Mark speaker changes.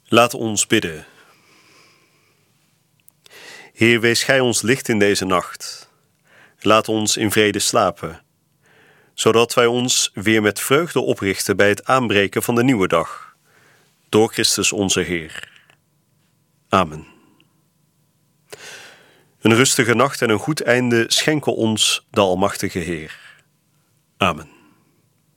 Speaker 1: Laat ons bidden. Heer, wees gij ons licht in deze nacht. Laat ons in vrede slapen, zodat wij ons weer met vreugde oprichten bij het aanbreken van de nieuwe dag. Door Christus onze Heer. Amen. Een rustige nacht en een goed einde schenken ons de Almachtige Heer. Amen.